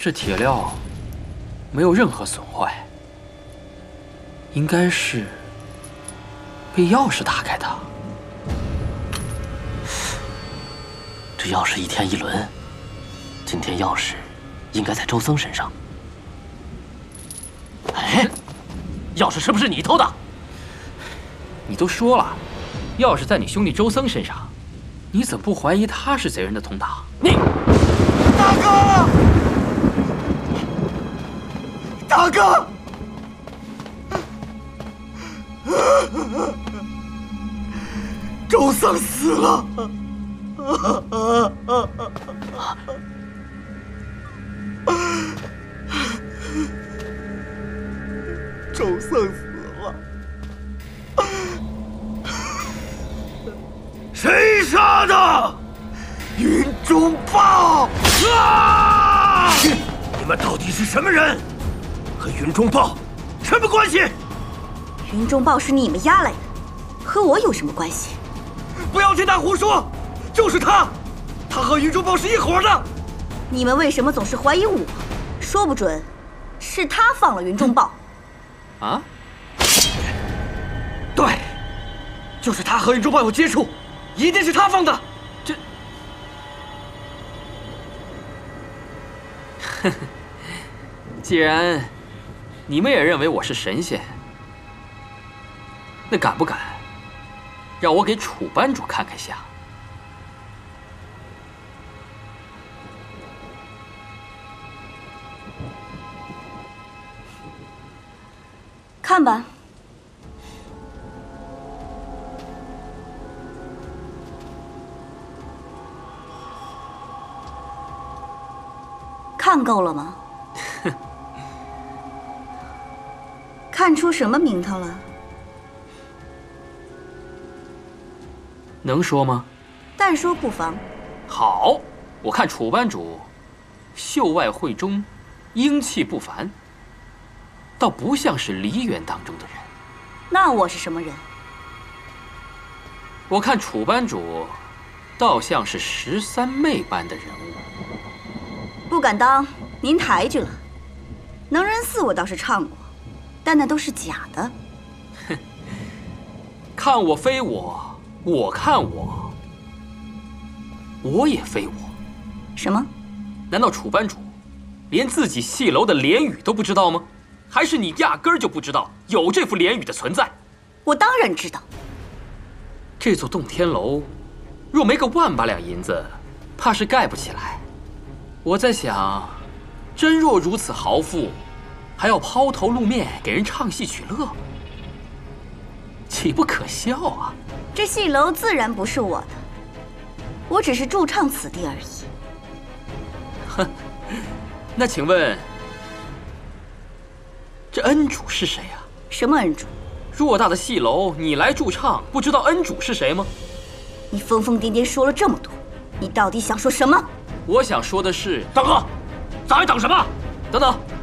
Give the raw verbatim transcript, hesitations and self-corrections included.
这铁镣没有任何损坏，应该是被钥匙打开的。 这钥匙一天一轮，今天钥匙应该在周僧身上。哎，钥匙是不是你偷的？ 你都说了，钥匙在你兄弟周僧身上，你怎么不怀疑他是贼人的同党？ 你， 大哥，大哥，周僧死了。周僧死了，谁杀的？云中豹！啊！你们到底是什么人？和云中豹什么关系？ 云中豹是你们押来的，和我有什么关系？ 不要听他胡说，就是他，他和云中豹是一伙的。 你们为什么总是怀疑我？说不准是他放了云中豹。 啊？ 对，就是他和云中豹有接触，一定是他放的。 这，呵呵，既然你们也认为我是神仙，那敢不敢让我给楚班主看看相？ 看吧。看够了吗？看出什么名堂了？ 能说吗？ 但说不妨。 好，我看楚班主秀外慧中，英气不凡，倒不像是梨园当中的人。 那我是什么人？ 我看楚班主倒像是十三妹般的人物。 不敢当，您抬举了。能人寺我倒是唱过，但那都是假的。 哼，看我非我，我看我，我也非我。 什么？ 难道楚班主连自己戏楼的联语都不知道吗？还是你压根儿就不知道有这副联语的存在？ 我当然知道。 这座洞天楼，若没个万把两银子，怕是盖不起来。我在想，真若如此豪富，还要抛头露面给人唱戏取乐，岂不可笑啊？ 这戏楼自然不是我的，我只是驻唱此地而已。 哼，那请问，这恩主是谁啊？ 什么恩主？ 偌大的戏楼，你来驻唱，不知道恩主是谁吗？ 你疯疯癫癫说了这么多，你到底想说什么？ 我想说的是， 大哥，咱还等什么？ 等等。